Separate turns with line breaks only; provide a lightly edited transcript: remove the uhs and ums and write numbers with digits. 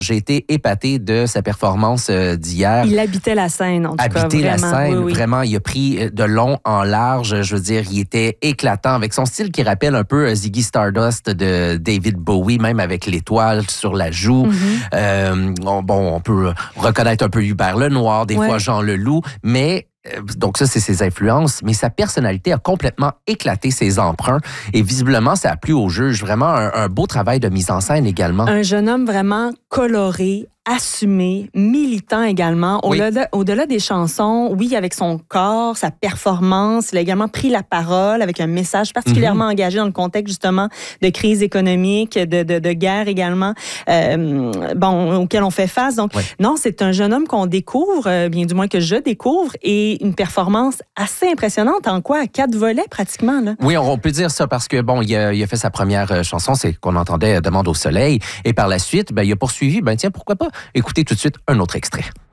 J'ai été épaté de sa performance d'hier.
Il habitait la scène, en tout cas.
Habiter la scène,
oui.
vraiment. Il a pris de long en large. Je veux dire, il était éclatant avec son style qui rappelle un peu Ziggy Stardust de David Bowie, même avec l'étoile sur la joue. On peut reconnaître un peu Hubert Lenoir, des fois Jean Leloup, mais donc ça, c'est ses influences, mais sa personnalité a complètement éclaté ses emprunts et visiblement, ça a plu aux juges. Vraiment un beau travail de mise en scène également.
Un jeune homme vraiment coloré, assumé, militant également. Au-delà des chansons, oui, avec son corps, sa performance, il a également pris la parole avec un message particulièrement engagé dans le contexte justement de crise économique, de guerre également, auquel on fait face. Donc, non, c'est un jeune homme qu'on découvre, bien du moins que je découvre, et une performance assez impressionnante. En quoi? 4 volets pratiquement, là.
Oui, on peut dire ça parce que, il a fait sa première chanson, c'est qu'on entendait Demande au soleil, et par la suite, il a poursuivi, tiens, pourquoi pas? Écoutez tout de suite un autre extrait.